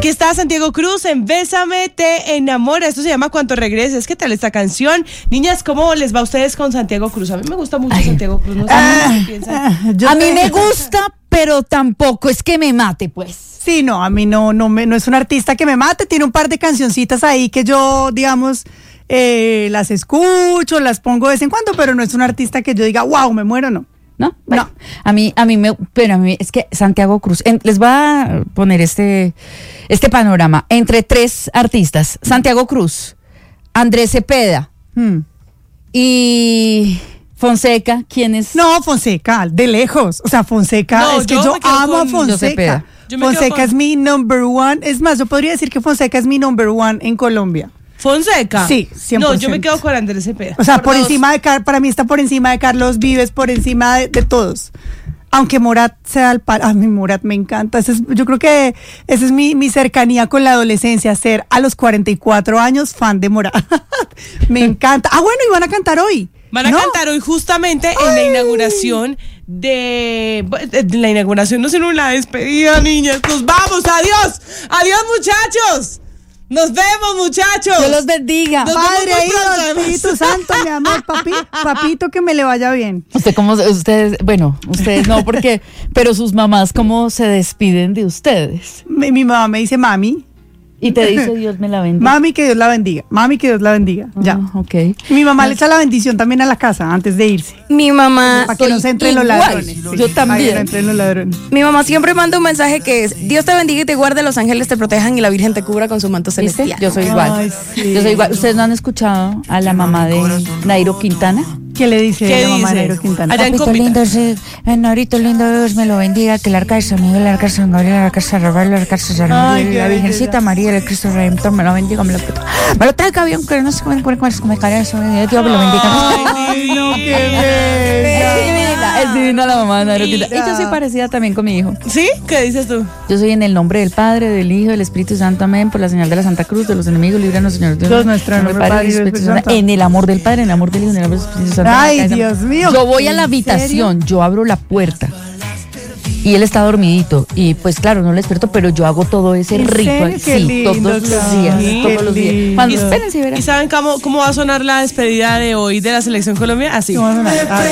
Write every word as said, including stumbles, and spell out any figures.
Aquí está Santiago Cruz en Bésame, te enamora. Esto se llama Cuanto regreses. ¿Qué tal esta canción? Niñas, ¿cómo les va a ustedes con Santiago Cruz? A mí me gusta mucho Ay. Santiago Cruz. No sé ah, qué piensan. A mí me gusta, pero tampoco es que me mate, pues. Sí, no, a mí no, no, me, no es un artista que me mate. Tiene un par de cancioncitas ahí que yo, digamos, eh, las escucho, las pongo de vez en cuando, pero no es un artista que yo diga, wow, me muero, no. ¿No? Bueno, no. A mí, a mí me, pero a mí es que Santiago Cruz, en, les voy a poner este, este panorama. Entre tres artistas, Santiago Cruz, Andrés Cepeda hmm. y Fonseca, ¿quién es? No, Fonseca, de lejos. O sea, Fonseca, no, es que yo, yo amo a Fonseca. Fonseca con... es mi number one. Es más, yo podría decir que Fonseca es mi number one en Colombia. ¿Fonseca? Sí, cien por ciento. No, yo me quedo con Andrés Cepeda. O sea, por, por encima de, para mí está por encima de Carlos Vives, por encima de, de todos. Aunque Morat sea el par... A mí Morat me encanta. Ese es, yo creo que esa es mi, mi cercanía con la adolescencia, ser a los cuarenta y cuatro años fan de Morat. Me encanta. Ah, bueno, y van a cantar hoy. Van a ¿no? cantar hoy justamente Ay. en la inauguración de... La inauguración, no sino la despedida, niñas. ¡Nos vamos! ¡Adiós! ¡Adiós, muchachos! ¡Nos vemos, muchachos! Dios los bendiga. Nos Padre, Hijo, Espíritu Santo, mi amor, papi, papito, que me le vaya bien. Usted cómo, ustedes, bueno, ustedes no, porque, pero sus mamás, ¿cómo se despiden de ustedes? Mi, mi mamá me dice mami. Y te dice Dios me la bendiga. Mami, que Dios la bendiga. Mami, que Dios la bendiga. Uh, ya. Ok. Mi mamá le echa la bendición también a la casa antes de irse. Mi mamá. Para que no se entren los ladrones. Sí, yo también. No entren los ladrones. Mi mamá siempre manda un mensaje que es: Dios te bendiga y te guarde, los ángeles te protejan y la Virgen te cubra con su manto celestial. ¿Viste? Yo soy igual. Ay, sí. Yo soy igual. ¿Ustedes no han escuchado a la mamá de Nairo Quintana? ¿Qué le dice ¿Qué la mamá dice? de Nairo Quintana? Allá en Papito lindo, sí, Norito lindo, Dios me lo bendiga, que el arca de San Miguel, el arca de San Gabriel, el arca de San Rafael, el arca de San Miguel, la Virgencita María, el Cristo Redentor, me lo bendiga, me lo puto. Me lo traiga bien, que no sé cómo me cae eso, Dios me lo bendiga. Ay, no, qué bella. Es divina la mamá de Nairo Quintana. Y yo soy parecida también con mi hijo. ¿Sí? ¿Qué dices tú? Yo soy en el nombre del Padre, del Hijo, del Espíritu Santo, amén, por la señal de la Santa Cruz, de los enemigos, líbranos, Señor Dios. Dios nuestro, en el Padre, Espíritu Santo. En el amor del Padre, en el amor del Hijo, en el amor del Espíritu Santo. Ay, Dios mío. Yo voy a la habitación, yo abro la puerta y él está dormidito y pues claro, no le despierto, pero yo hago todo ese ritual, sí, lindo, todos los días, sí, todos los días. Cuando, y, espérense, verán. ¿Y saben cómo, cómo va a sonar la despedida de hoy de la Selección Colombia? Así.